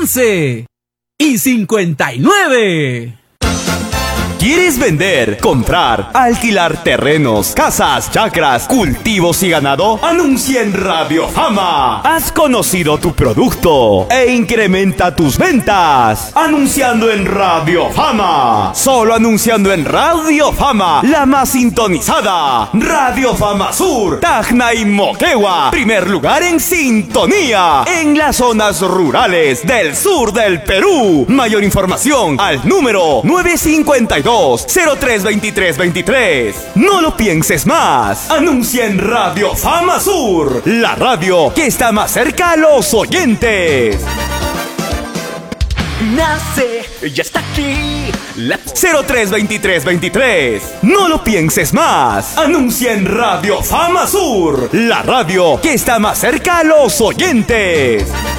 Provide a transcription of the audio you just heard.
11:59. ¿Quieres vender, comprar, alquilar terrenos, casas, chacras, cultivos y ganado? Anuncia en Radio Fama. Has conocido tu producto e incrementa tus ventas. Anunciando en Radio Fama. Solo anunciando en Radio Fama, la más sintonizada. Radio Fama Sur, Tacna y Moquegua. Primer lugar en sintonía en las zonas rurales del sur del Perú. Mayor información al número 952-032323. No lo pienses más. Anuncia en Radio Fama Sur, la radio que está más cerca a los oyentes. Nace, ya está aquí. 032323. No lo pienses más. Anuncia en Radio Fama Sur, la radio que está más cerca a los oyentes.